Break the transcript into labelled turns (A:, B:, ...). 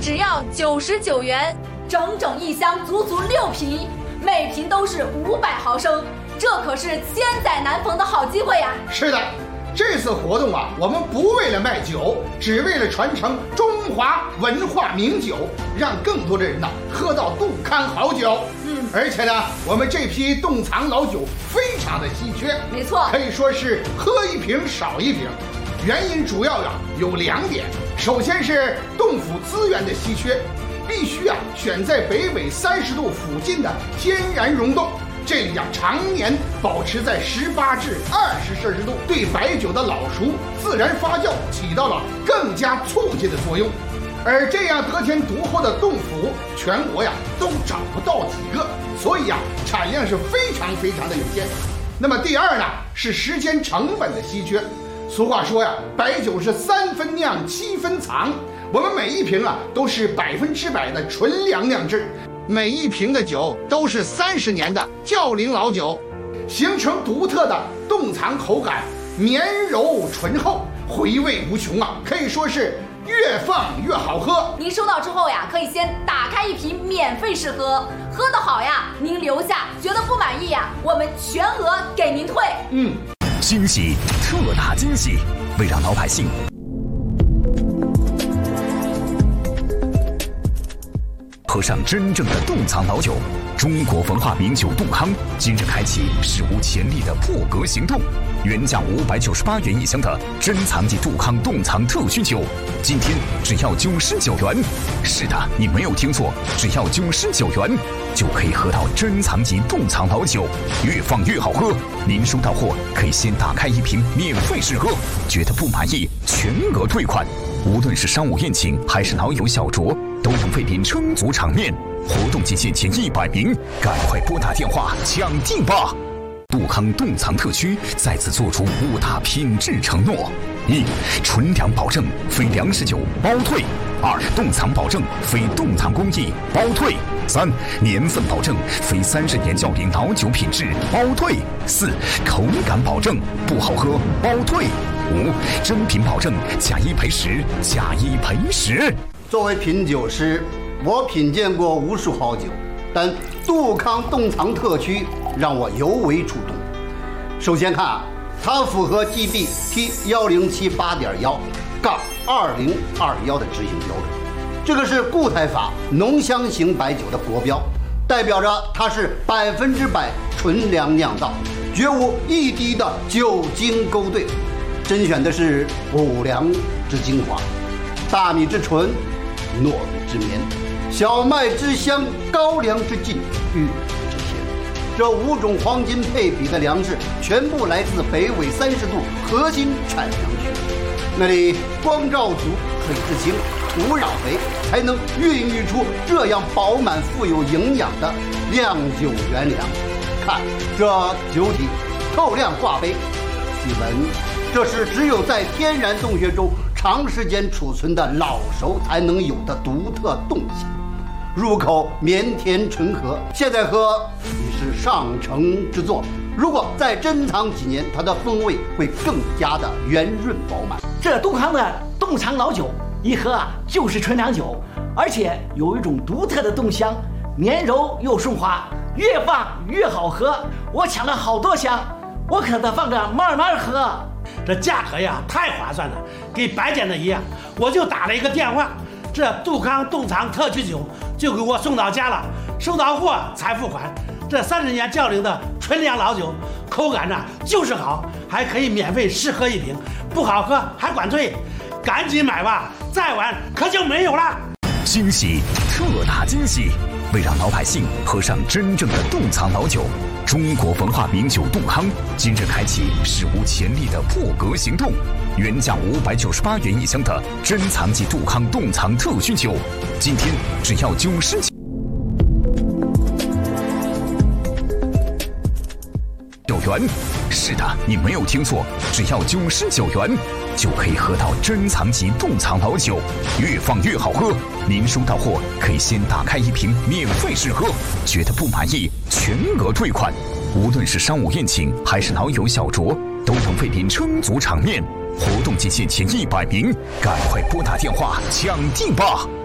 A: 只要99元，
B: 整整一箱，足足6瓶，每瓶都是500毫升，这可是千载难逢的好机会呀！
C: 是的，这次活动啊，我们不为了卖酒，只为了传承中华文化名酒，让更多的人呢喝到杜康好酒。而且呢，我们这批冻藏老酒非常的稀缺，
B: 没错，
C: 可以说是喝一瓶少一瓶。原因主要有2点，首先是冻府资源的稀缺，必须选在北纬30度附近的天然溶洞，这里常年保持在18至20摄氏度，对白酒的老熟自然发酵起到了更加促进的作用。而这样得天独厚的冻府，全国都找不到几个，所以产量是非常的有限。那么第二呢，是时间成本的稀缺。俗话说白酒是3分酿7分藏，我们每一瓶都是100%的纯粮酿制，每一瓶的酒都是30年的窖龄老酒，形成独特的冻藏口感，绵柔醇厚，回味无穷可以说是越放越好喝。
B: 您收到之后可以先打开1瓶免费试喝，喝得好您留下，觉得不满意我们全额给您退。
D: 惊喜，特大惊喜！为让老百姓喝上真正的冻藏老酒，中国文化名酒杜康今日开启史无前例的破格行动。原价598元一箱的珍藏级杜康冻藏特需酒，今天只要99元。是的，你没有听错，只要99元就可以喝到珍藏级冻藏老酒，越放越好喝。您收到货可以先打开1瓶免费试喝，觉得不满意全额退款。无论是商务宴请还是老友小酌，都能为您撑足场面。活动期限前100名，赶快拨打电话抢订吧！杜康冻藏特区再次做出5大品质承诺：1. 纯粮保证，非粮食酒包退；2. 冻藏保证，非冻藏工艺包退；3. 年份保证，非30年窖龄老酒品质包退；4. 口感保证，不好喝包退；5. 真品保证，假1赔10，假1赔10。
E: 作为品酒师，我品鉴过无数好酒，但杜康冻藏特区让我尤为触动。首先看它符合 GB/T1078.1-2021的执行标准，这个是固态法浓香型白酒的国标，代表着它是100%纯粮酿造，绝无一滴的酒精勾兑，甄选的是五粮之精华，大米之纯，糯米之绵，小麦之香，高粱之劲，玉米之甜。这5种黄金配比的粮食全部来自北纬30度核心产粮区，那里光照足，水质清，土壤肥，才能孕育出这样饱满富有营养的酿酒原粮。看这酒体透亮挂杯，细闻，这是只有在天然洞穴中长时间储存的老熟才能有的独特冻性，入口绵甜醇和，现在喝已是上乘之作。如果再珍藏几年，它的风味会更加的圆润饱满。
F: 这杜康的冻藏老酒一喝就是纯粮酒，而且有一种独特的冻香，绵柔又顺滑，越放越好喝。我抢了好多箱，我可得放着慢慢喝。
G: 这价格太划算了，跟白捡的一样。我就打了一个电话，这杜康冻藏特区酒就给我送到家了，收到货才付款。这30年窖龄的纯粮老酒，口感就是好，还可以免费试喝1瓶，不好喝还管退，赶紧买吧，再晚可就没有了。
D: 惊喜，特大惊喜！为让老百姓喝上真正的冻藏老酒，中国文化名酒杜康今日开启史无前例的破格行动。原价598元一箱的珍藏级杜康冻藏特需酒，今天只要99元。是的，你没有听错，只要99元就可以喝到珍藏级冻藏老酒，越放越好喝。您收到货可以先打开1瓶免费试喝，觉得不满意全额退款。无论是商务宴请还是老友小酌，都能为您撑足场面。活动期限前100名，赶快拨打电话抢订吧！